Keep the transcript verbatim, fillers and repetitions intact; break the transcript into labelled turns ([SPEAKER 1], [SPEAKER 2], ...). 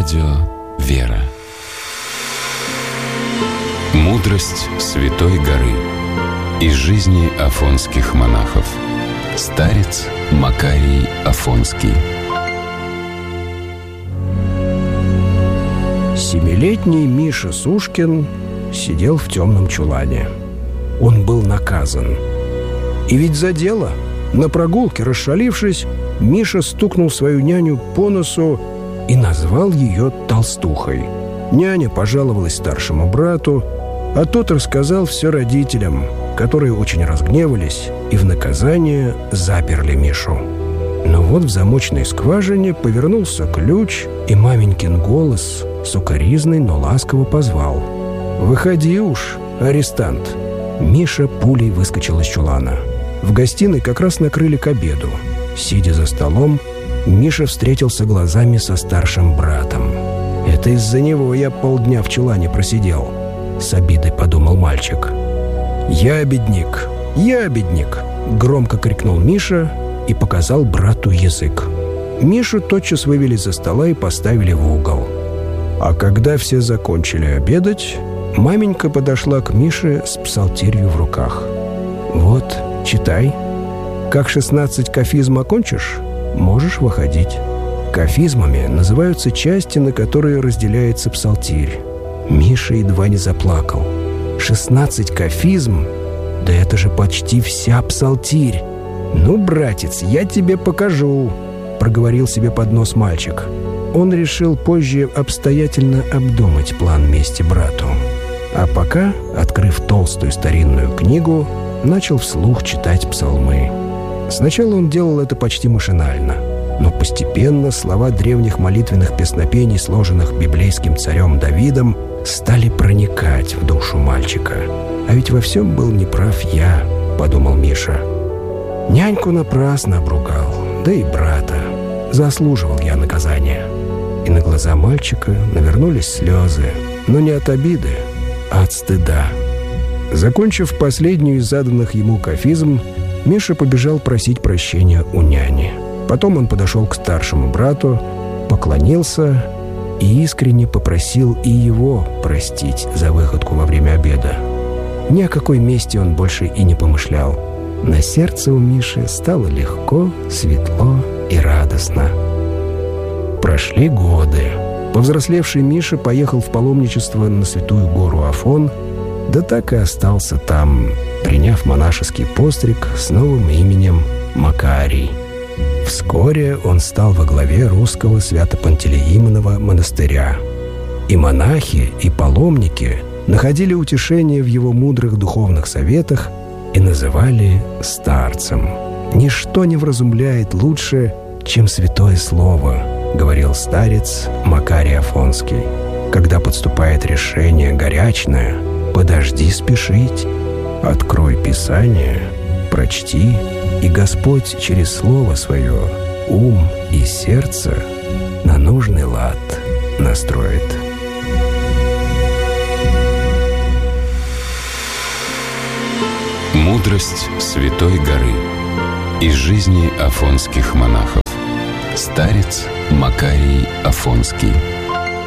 [SPEAKER 1] Радио «Вера». Мудрость Святой горы. Из жизни афонских монахов. Старец Макарий Афонский.
[SPEAKER 2] Семилетний Миша Сушкин сидел в темном чулане. Он был наказан. И ведь за дело. На прогулке, расшалившись, Миша стукнул свою няню по носу и назвал ее толстухой. Няня пожаловалась старшему брату, а тот рассказал все родителям, которые очень разгневались и в наказание заперли Мишу. Но вот в замочной скважине повернулся ключ, и маменькин голос сукоризный, но ласково позвал: «Выходи уж, арестант!» Миша пулей выскочил из чулана. В гостиной как раз накрыли к обеду. Сидя за столом, Миша встретился глазами со старшим братом. «Это из-за него я полдня в чулане просидел», — с обидой подумал мальчик. «Я бедняк, я бедняк!» — громко крикнул Миша и показал брату язык. Мишу тотчас вывели за стола и поставили в угол. А когда все закончили обедать, маменька подошла к Мише с псалтирью в руках. «Вот, читай. Как шестнадцать кафизм окончишь, можешь выходить». Кафизмами называются части, на которые разделяется псалтирь. Миша едва не заплакал. шестнадцать кафизм? Да это же почти вся псалтирь. «Ну, братец, я тебе покажу», — проговорил себе под нос мальчик. Он решил позже обстоятельно обдумать план мести брату. А пока, открыв толстую старинную книгу, начал вслух читать псалмы. Сначала он делал это почти машинально, но постепенно слова древних молитвенных песнопений, сложенных библейским царем Давидом, стали проникать в душу мальчика. «А ведь во всем был неправ я», — подумал Миша. «Няньку напрасно обругал, да и брата. Заслуживал я наказания». И на глаза мальчика навернулись слезы, но не от обиды, а от стыда. Закончив последнюю из заданных ему кафизм, Миша побежал просить прощения у няни. Потом он подошел к старшему брату, поклонился и искренне попросил и его простить за выходку во время обеда. Ни о какой мести он больше и не помышлял. На сердце у Миши стало легко, светло и радостно. Прошли годы. Повзрослевший Миша поехал в паломничество на Святую гору Афон, да так и остался там, приняв монашеский постриг с новым именем Макарий. Вскоре он стал во главе русского Свято-Пантелеимонова монастыря. И монахи, и паломники находили утешение в его мудрых духовных советах и называли старцем. «Ничто не вразумляет лучше, чем святое слово», — говорил старец Макарий Афонский. «Когда подступает решение горячное, подожди спешить, открой Писание, прочти, и Господь через слово свое ум и сердце на нужный лад настроит».
[SPEAKER 1] Мудрость Святой горы. Из жизни афонских монахов. Старец Макарий Афонский.